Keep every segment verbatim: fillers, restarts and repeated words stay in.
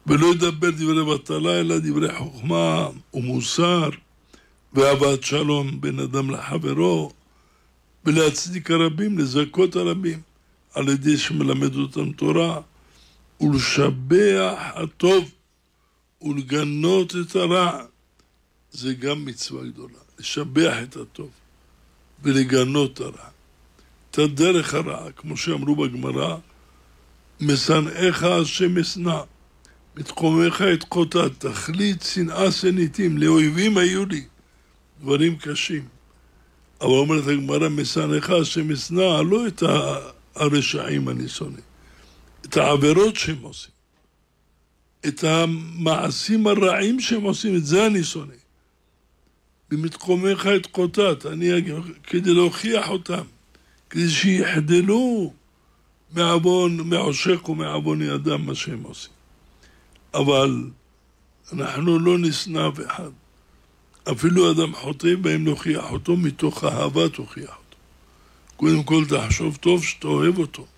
ולא ידבר דברי בטלה, אלא דברי חוכמה ומוסר, ואהבת שלום בין אדם לחברו, ולהצדיק הרבים, לזכות הרבים, על ידי שמלמד אותם תורה, ולשבח הטוב, ולגנות את הרע. זה גם מצווה גדולה, לשבח את הטוב, ולגנות את הרע. את הדרך הרע, כמו שאמרו בגמרא, משנאיך השם אשנא, מתקומך אתקוטט, תכלית שנאה שניתים, לאויבים היו לי, דברים קשים. אבל אומרת הגמרא, משנאיך השם אשנא, לא את הרשעים אני שונא, את העבירות שהם עושים, את המעשים הרעים שהם עושים, את זה אני שונא. ומתקומך אתקוטט, אני כדי להוכיח אותם, כדי שיחדלו מעוון, מעושק ומעוון אדם מה שהם עושים. אבל אנחנו לא נשנא אף אחד. אפילו אדם חוטא בהם להוכיח אותו, מתוך אהבה תוכיח אותו. קודם כל תחשוב טוב שאתה אוהב אותו.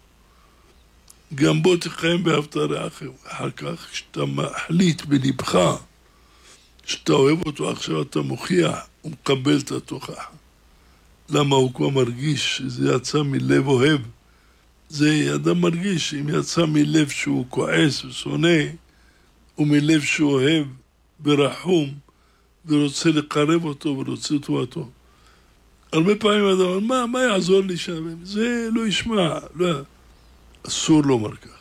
גם בוא תקיים באהבת רעך. אחר כך כשאתה מחליט בלבך שאתה אוהב אותו, עכשיו אתה מוכיח ומקבל את התוכחה. למה הוא כבר מרגיש שזה יצא מלב אוהב? זה אדם מרגיש אם יצא מלב שהוא כועס ושונא, ומלב שהוא אוהב ורחום, ורוצה לקרב אותו ורוצה טובתו. הרבה פעמים אדם אומר, מה, מה יעזור לי שם? זה לא ישמע, לא, אסור לומר כך.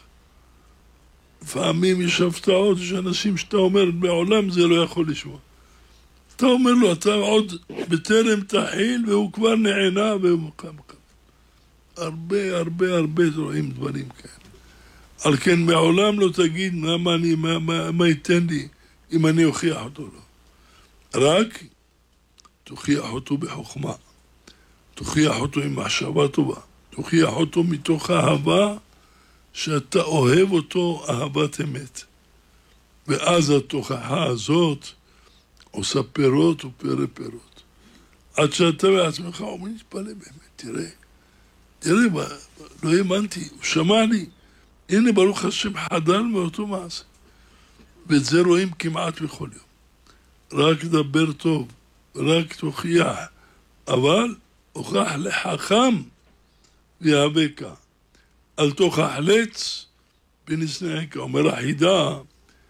לפעמים יש הפתעות, יש אנשים שאתה אומר, בעולם זה לא יכול לשמוע. אתה אומר לו, אתה עוד בטרם תחיל, והוא כבר נענה, והוא מוקם כאן. הרבה, הרבה, הרבה רואים דברים כאלה. על כן מעולם לא תגיד מה, אני, מה, מה, מה ייתן לי אם אני אוכיח אותו לו. רק תוכיח אותו בחוכמה, תוכיח אותו עם מחשבה טובה, תוכיח אותו מתוך אהבה שאתה אוהב אותו אהבת אמת. ואז התוכחה הזאת עושה פירות ופרי פירות. עד שאתה בעצמך אומר, נתפלא באמת, תראה, תראה, לא האמנתי, הוא שמע לי. הנה ברוך השם חדל מאותו מעשה. ואת זה רואים כמעט בכל יום. רק דבר טוב, רק תוכיח, אבל הוכח לחכם ויהבק. אל תוכח לץ ונשנאך. אומר החידה,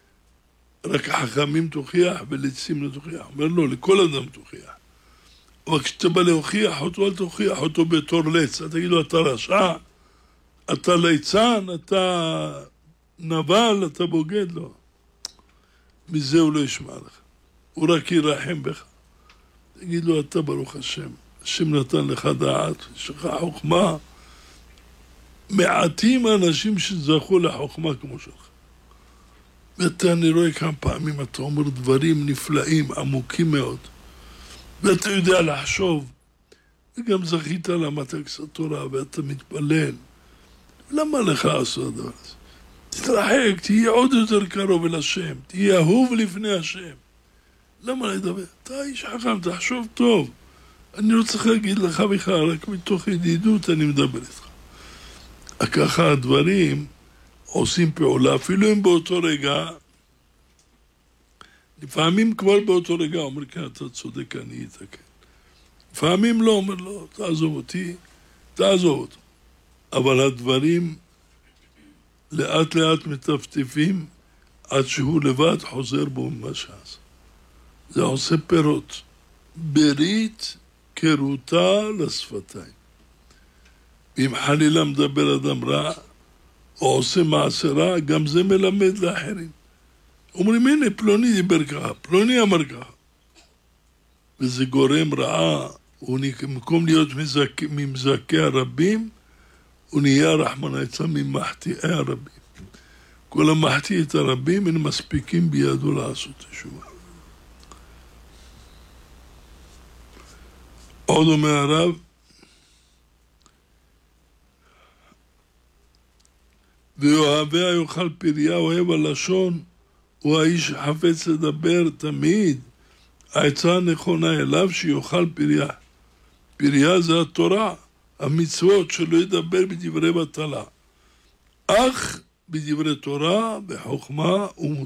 רק החכמים תוכיח ולצים לא תוכיח. אומר לו, לכל אדם תוכיח. אבל כשאתה בא להוכיח אותו, אל תוכיח אותו בתור לץ. אתה תגיד לו, אתה רשע, אתה ליצן, אתה נבל, אתה בוגד לו. מזה הוא לא ישמע לך. הוא רק ירחם בך. תגיד לו, אתה ברוך השם. השם נתן לך דעת, יש לך חוכמה. מעטים האנשים שזכו לחוכמה כמו שלך. ואתה, אני רואה כמה פעמים, אתה אומר דברים נפלאים, עמוקים מאוד. ואתה יודע לחשוב. וגם זכית למדת קצת תורה, ואתה מתפלל. למה לך לעשות הדבר הזה? תתרחק, תהיה עוד יותר קרוב אל השם, תהיה אהוב לפני השם. למה לדבר? אתה איש חכם, תחשוב טוב. אני לא צריך להגיד לך בכלל, רק מתוך ידידות אני מדבר איתך. ככה הדברים עושים פעולה, אפילו אם באותו רגע, לפעמים כבר באותו רגע אומר, כן, אתה צודק, אני אתקן. לפעמים לא, אומר לו, תעזוב אותי, תעזוב אותו. אבל הדברים לאט לאט מטפטפים עד שהוא לבד חוזר בו ממה שעשה. זה עושה פירות. ברית קרותה לשפתיים. אם חלילה מדבר אדם רע או עושה מעשה רע, גם זה מלמד לאחרים. אומרים, הנה, פלוני דיבר ככה, פלוני אמר ככה. וזה גורם רעה, הוא במקום להיות מזכה, ממזכי הרבים, הוא נהיה רחמנא ליצלן ממחטיאי הרבים. כל המחטיא את הרבים הם מספיקים בידו לעשות תשובה. עוד אומר הרב, ואוהביה יאכל פריה, אוהב הלשון, הוא האיש חפץ לדבר תמיד. העצה הנכונה אליו שיאכל פריה. פריה זה התורה, המצוות, שלא ידבר בדברי בטלה. אך בדברי תורה, בחוכמה ומוסר.